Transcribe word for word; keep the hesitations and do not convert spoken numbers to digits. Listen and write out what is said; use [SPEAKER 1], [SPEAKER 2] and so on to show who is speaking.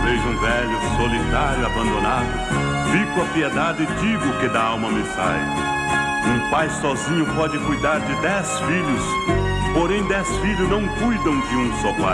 [SPEAKER 1] vejo um velho solitário abandonado, fico a piedade e digo que da alma me sai. Um pai sozinho pode cuidar de dez filhos, porém dez filhos não cuidam de um só pai.